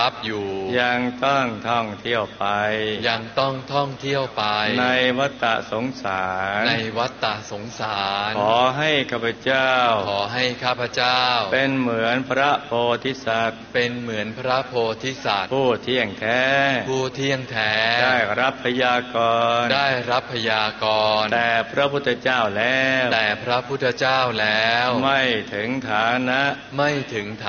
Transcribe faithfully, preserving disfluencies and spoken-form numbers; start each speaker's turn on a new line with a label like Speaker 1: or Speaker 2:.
Speaker 1: รับอยู่
Speaker 2: ยังต้องท่องเที่ยวไป
Speaker 1: ยังต้องท่องเที่ยวไป
Speaker 2: ในวัฏสงสาร
Speaker 1: ในวัฏสงสาร
Speaker 2: ขอให้ข้าพเจ้า
Speaker 1: ขอให้ข้าพเจ้า
Speaker 2: เป็นเหมือนพระโพธิสัตว์
Speaker 1: เป็นเหมือนพระโพธิสัตว์
Speaker 2: ผู้เที่ยงแท้
Speaker 1: ผู้เที่ยงแท้
Speaker 2: ได้รับพยากรณ์
Speaker 1: ได้รับพยากรณ์
Speaker 2: แต่พระพุทธเจ้าแล้ว
Speaker 1: แต่พระพุทธเจ้าแล้ว
Speaker 2: ไม่ถึงฐานะ
Speaker 1: ไม่ถึงฐ